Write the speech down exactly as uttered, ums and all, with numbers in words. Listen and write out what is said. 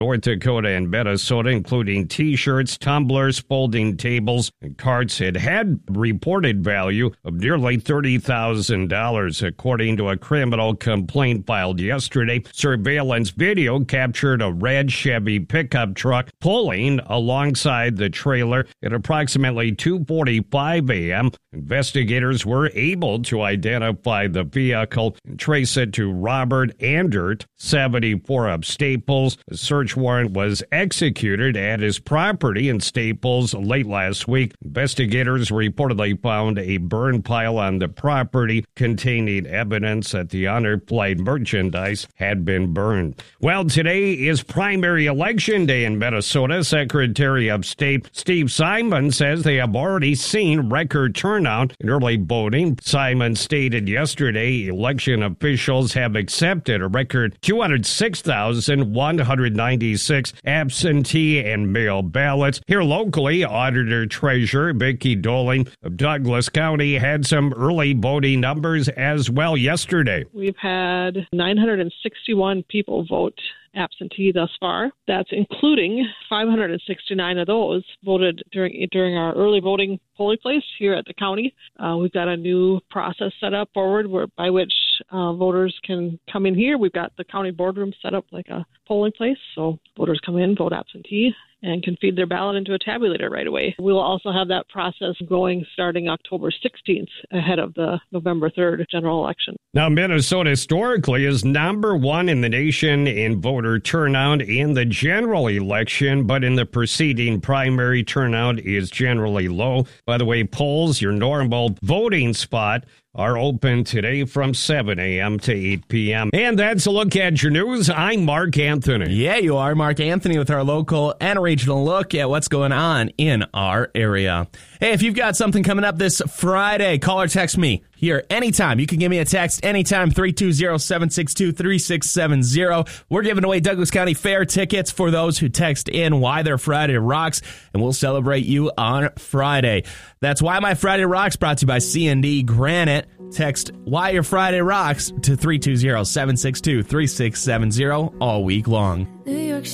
North Dakota and Minnesota, including T-shirts, tumblers, folding tables, and carts. It had reported value of nearly thirty thousand dollars, according to a criminal complaint filed yesterday. Surveillance video captured a red Chevy pickup truck pulling alongside the trailer at approximately two forty-five a.m. Investigators were able to identify the vehicle and trace it to Robert Andert, seventy-four, of Staples. A search warrant was executed at his property in Staples late last week. Investigators reportedly found a burn pile on the property containing evidence that the underflight merchandise had been burned. Well, today is primary election day in Minnesota. Secretary of State Steve Simon says they have already seen record turnout in early voting. Simon stated yesterday election officials have accepted a record two hundred six thousand one hundred ninety-six absentee and mail ballots. Here locally, Auditor Treasurer Vicki Doling of Douglas County had some early voting numbers as well yesterday. We've had nine hundred sixty-one people vote absentee thus far. That's including five hundred sixty-nine of those voted during during our early voting polling place here at the county. Uh, we've got a new process set up forward where by which uh, voters can come in here. We've got the county boardroom set up like a polling place, so voters come in, vote absentee, and can feed their ballot into a tabulator right away. We'll also have that process going starting October sixteenth ahead of the November third general election. Now, Minnesota historically is number one in the nation in voter turnout in the general election, but in the preceding primary, turnout is generally low. By the way, polls, your normal voting spot, are open today from seven a.m. to eight p.m. And that's a look at your news. I'm Mark Anthony. Yeah, you are. Mark Anthony with our local and regional look at what's going on in our area. Hey, if you've got something coming up this Friday, call or text me here anytime. You can give me a text anytime, three two zero, seven six two, three six seven zero. We're giving away Douglas County Fair tickets for those who text in Why Their Friday Rocks, and we'll celebrate you on Friday. That's Why My Friday Rocks, brought to you by C and D Granite. Text Why Your Friday Rocks to three two zero, seven six two, three six seven zero all week long. New York